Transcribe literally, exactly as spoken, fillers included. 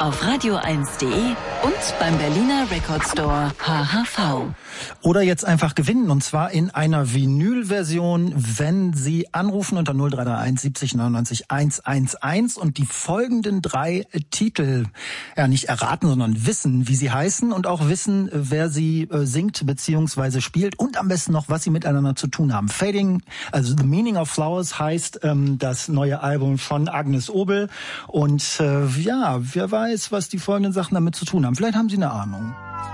auf radio eins punkt de und beim Berliner Record Store H H V. Oder jetzt einfach gewinnen, und zwar in einer Vinylversion, wenn Sie anrufen unter null drei drei eins siebzig neunundneunzig hundertelf und die folgenden drei Titel, ja nicht erraten, sondern wissen, wie sie heißen und auch wissen, wer sie äh, singt bzw. spielt und am besten noch, was sie miteinander zu tun haben. Fading, also The Meaning of Flowers heißt ähm, das neue Album von Agnes Obel und äh, ja, wer weiß, was die folgenden Sachen damit zu tun haben. Vielleicht haben Sie eine Ahnung.